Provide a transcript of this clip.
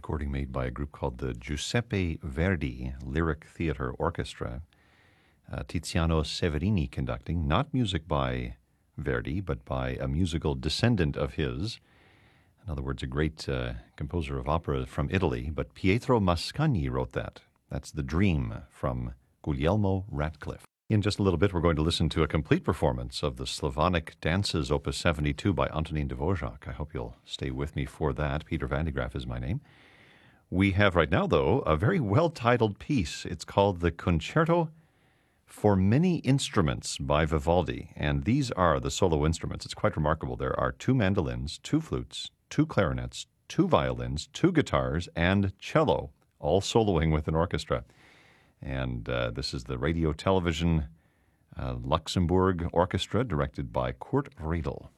recording made by a group called the Giuseppe Verdi Lyric Theater Orchestra. Tiziano Severini conducting, not music by Verdi, but by a musical descendant of his. In other words, a great composer of opera from Italy, but Pietro Mascagni wrote that. That's The Dream from Guglielmo Ratcliffe. In just a little bit, we're going to listen to a complete performance of the Slavonic Dances, Opus 72 by Antonin Dvorak. I hope you'll stay with me for that. Peter Van de Graaff is my name. We have right now, though, a very well-titled piece. It's called the Concerto for Many Instruments by Vivaldi, and these are the solo instruments. It's quite remarkable. There are 2 mandolins, 2 flutes, 2 clarinets, 2 violins, 2 guitars, and cello, all soloing with an orchestra. And this is the Radio Television Luxembourg Orchestra, directed by Kurt Riedel.